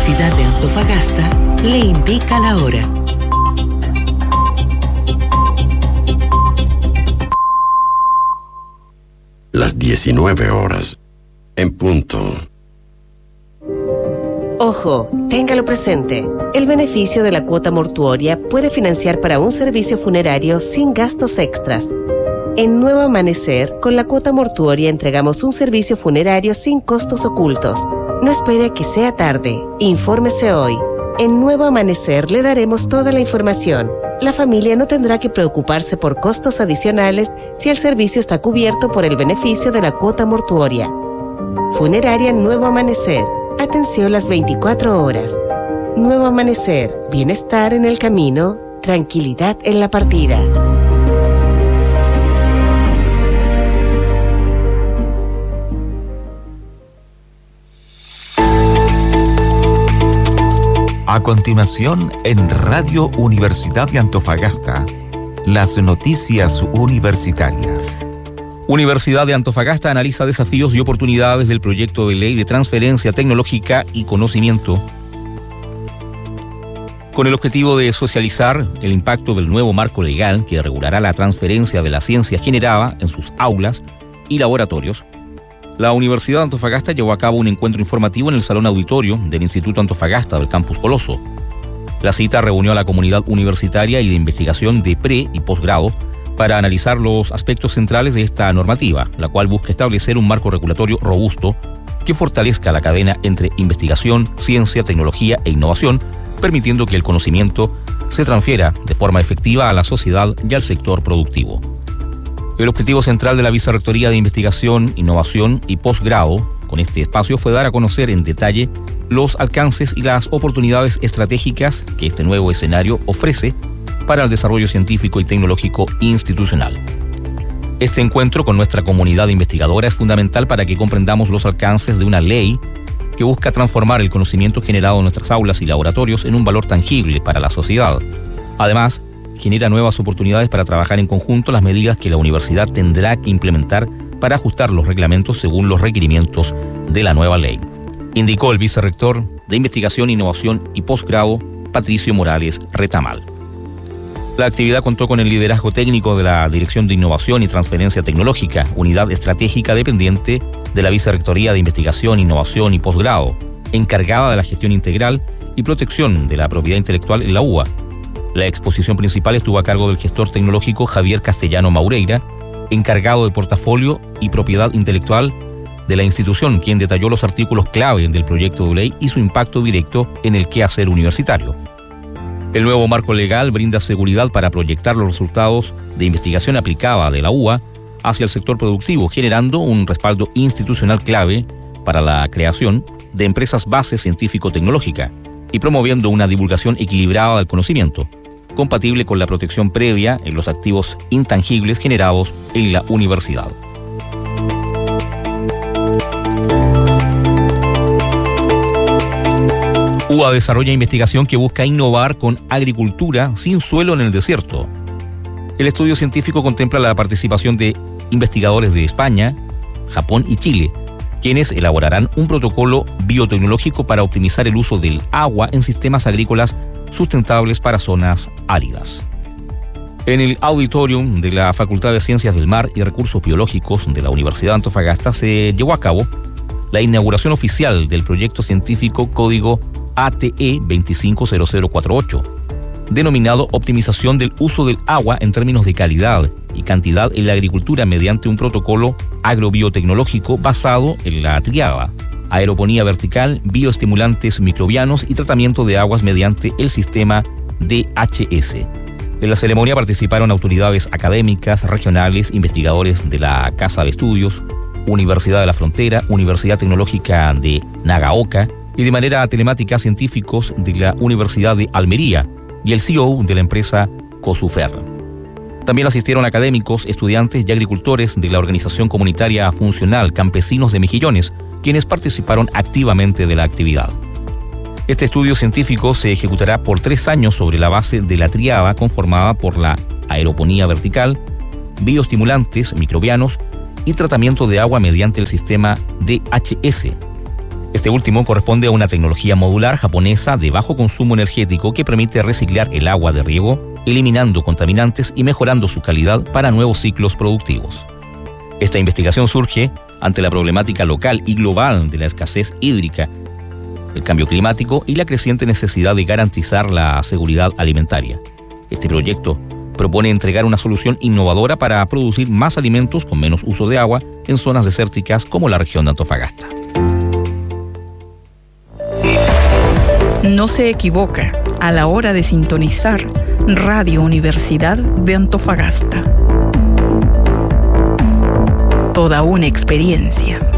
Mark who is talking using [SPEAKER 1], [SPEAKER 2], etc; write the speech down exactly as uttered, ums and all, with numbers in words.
[SPEAKER 1] Universidad de Antofagasta le indica la hora.
[SPEAKER 2] Las diecinueve horas, en punto.
[SPEAKER 3] Ojo, téngalo presente. El beneficio de la cuota mortuoria puede financiar para un servicio funerario sin gastos extras. En Nuevo Amanecer, con la cuota mortuoria entregamos un servicio funerario sin costos ocultos. No espere que sea tarde. Infórmese hoy. En Nuevo Amanecer le daremos toda la información. La familia no tendrá que preocuparse por costos adicionales si el servicio está cubierto por el beneficio de la cuota mortuoria. Funeraria Nuevo Amanecer. Atención las veinticuatro horas. Nuevo Amanecer. Bienestar en el camino. Tranquilidad en la partida.
[SPEAKER 4] A continuación, en Radio Universidad de Antofagasta, las noticias universitarias.
[SPEAKER 5] Universidad de Antofagasta analiza desafíos y oportunidades del proyecto de ley de transferencia tecnológica y conocimiento, con el objetivo de socializar el impacto del nuevo marco legal que regulará la transferencia de la ciencia generada en sus aulas y laboratorios. La Universidad de Antofagasta llevó a cabo un encuentro informativo en el Salón Auditorio del Instituto Antofagasta del Campus Coloso. La cita reunió a la comunidad universitaria y de investigación de pre- y posgrado para analizar los aspectos centrales de esta normativa, la cual busca establecer un marco regulatorio robusto que fortalezca la cadena entre investigación, ciencia, tecnología e innovación, permitiendo que el conocimiento se transfiera de forma efectiva a la sociedad y al sector productivo. El objetivo central de la Vicerrectoría de Investigación, Innovación y Posgrado con este espacio fue dar a conocer en detalle los alcances y las oportunidades estratégicas que este nuevo escenario ofrece para el desarrollo científico y tecnológico institucional. Este encuentro con nuestra comunidad investigadora es fundamental para que comprendamos los alcances de una ley que busca transformar el conocimiento generado en nuestras aulas y laboratorios en un valor tangible para la sociedad. Además, genera nuevas oportunidades para trabajar en conjunto las medidas que la universidad tendrá que implementar para ajustar los reglamentos según los requerimientos de la nueva ley, indicó el vicerrector de Investigación, Innovación y Posgrado, Patricio Morales Retamal. La actividad contó con el liderazgo técnico de la Dirección de Innovación y Transferencia Tecnológica, unidad estratégica dependiente de la Vicerrectoría de Investigación, Innovación y Posgrado, encargada de la gestión integral y protección de la propiedad intelectual en la U A. La exposición principal estuvo a cargo del gestor tecnológico Javier Castellano Maureira, encargado de portafolio y propiedad intelectual de la institución, quien detalló los artículos clave del proyecto de ley y su impacto directo en el quehacer universitario. El nuevo marco legal brinda seguridad para proyectar los resultados de investigación aplicada de la U A hacia el sector productivo, generando un respaldo institucional clave para la creación de empresas base científico-tecnológica y promoviendo una divulgación equilibrada del conocimiento, compatible con la protección previa en los activos intangibles generados en la universidad. U A desarrolla investigación que busca innovar con agricultura sin suelo en el desierto. El estudio científico contempla la participación de investigadores de España, Japón y Chile, quienes elaborarán un protocolo biotecnológico para optimizar el uso del agua en sistemas agrícolas sustentables para zonas áridas. En el auditorium de la Facultad de Ciencias del Mar y Recursos Biológicos de la Universidad de Antofagasta se llevó a cabo la inauguración oficial del proyecto científico Código A T E veinticinco cero cero cuarenta y ocho, denominado Optimización del uso del agua en términos de calidad y cantidad en la agricultura mediante un protocolo agrobiotecnológico basado en la triada: aeroponía vertical, bioestimulantes microbianos y tratamiento de aguas mediante el sistema D H S. En la ceremonia participaron autoridades académicas, regionales, investigadores de la Casa de Estudios, Universidad de la Frontera, Universidad Tecnológica de Nagaoka y de manera telemática científicos de la Universidad de Almería y el C E O de la empresa Cosufer. También asistieron académicos, estudiantes y agricultores de la organización comunitaria funcional Campesinos de Mejillones, quienes participaron activamente de la actividad. Este estudio científico se ejecutará por tres años sobre la base de la triada conformada por la aeroponía vertical, bioestimulantes microbianos y tratamiento de agua mediante el sistema D H S. Este último corresponde a una tecnología modular japonesa de bajo consumo energético que permite reciclar el agua de riego, eliminando contaminantes y mejorando su calidad para nuevos ciclos productivos. Esta investigación surge ante la problemática local y global de la escasez hídrica, el cambio climático y la creciente necesidad de garantizar la seguridad alimentaria. Este proyecto propone entregar una solución innovadora para producir más alimentos con menos uso de agua en zonas desérticas como la región de Antofagasta.
[SPEAKER 6] No se equivoca a la hora de sintonizar Radio Universidad de Antofagasta. Toda una experiencia.